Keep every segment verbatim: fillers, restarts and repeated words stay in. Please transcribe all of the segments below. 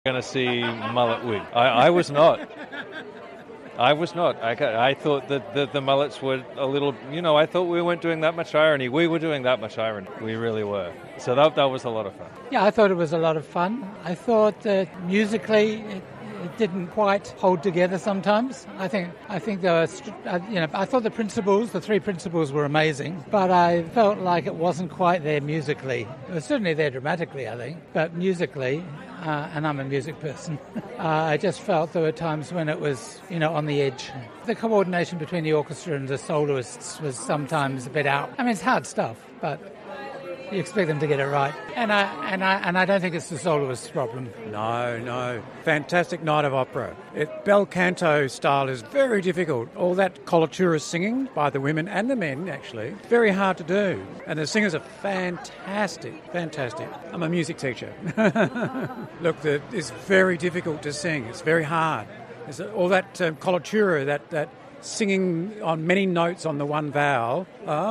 Going to see mullet wig. I, I was not. I was not. I, I thought that the, the mullets were a little, you know, I thought we weren't doing that much irony. We were doing that much irony. We really were. So that, that was a lot of fun. Yeah, I thought it was a lot of fun. I thought that musically it, it didn't quite hold together sometimes. I think I think there was, you know, I thought the principals, the three principals were amazing, but I felt like it wasn't quite there musically. It was certainly there dramatically, I think, but musically, uh, and I'm a music person, uh, I just felt there were times when it was, you know, on the edge. The coordination between the orchestra and the soloists was sometimes a bit out. I mean, it's hard stuff, but you expect them to get it right. And I and I and I don't think it's the soloist's problem. No, no. Fantastic night of opera. It, bel canto style is very difficult. All that coloratura singing by the women and the men, actually, very hard to do. And the singers are fantastic, fantastic. I'm a music teacher. Look, the, it's very difficult to sing. It's very hard. It's all that um, coloratura, that that. singing on many notes on the one vowel,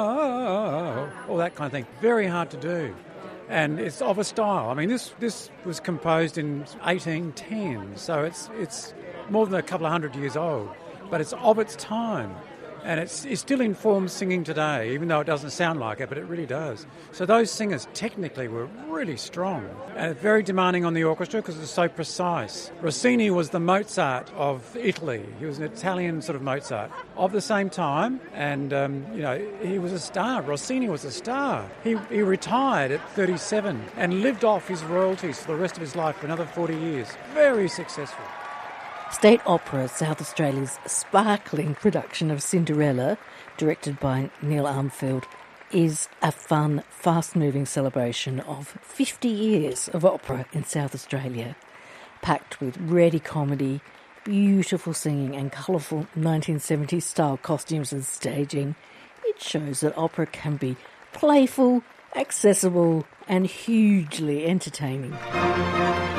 oh, all that kind of thing. Very hard to do. And it's of a style. I mean, this this was composed in eighteen ten, so it's it's more than a couple of hundred years old. But it's of its time. And it's, it still informs singing today, even though it doesn't sound like it, but it really does. So those singers technically were really strong and very demanding on the orchestra because it's so precise. Rossini was the Mozart of Italy. He was an Italian sort of Mozart of the same time, and um, you know, he was a star. Rossini was a star. He, he retired at thirty-seven and lived off his royalties for the rest of his life for another forty years. Very successful. State Opera, South Australia's sparkling production of Cinderella, directed by Neil Armfield, is a fun, fast-moving celebration of fifty years of opera in South Australia, packed with ready comedy, beautiful singing and colourful nineteen seventies style costumes and staging. It shows that opera can be playful, accessible and hugely entertaining.